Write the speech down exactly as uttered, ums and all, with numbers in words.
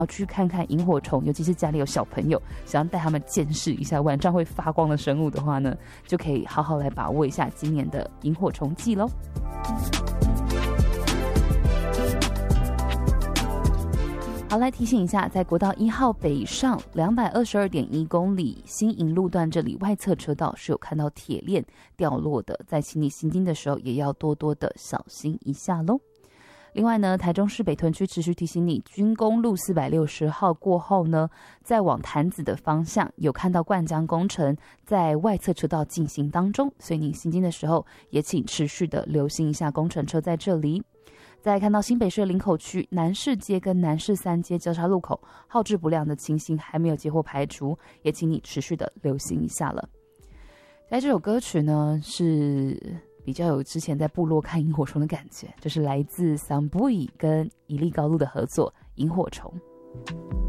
要去看看萤火虫，尤其是家里有小朋友，想要带他们见识一下晚上会发光的生物的话呢，就可以好好来把握一下今年的萤火虫季咯。好，来提醒一下，在国道一号北上两百二十二点一公里新营路段这里外侧车道是有看到铁链掉落的，在请你行经的时候也要多多的小心一下咯。另外呢，台中市北屯区持续提醒你，军公路四百六十号过后呢，在往潭子的方向有看到灌浆工程在外侧车道进行当中，所以你行经的时候也请持续的留心一下工程车在这里。再看到新北市的林口区南市街跟南市三街交叉路口耗质不良的情形还没有接获排除，也请你持续的留心一下了。在这首歌曲呢，是比较有之前在部落看萤火虫的感觉，这是来自桑布伊跟一粒高路的合作《萤火虫》。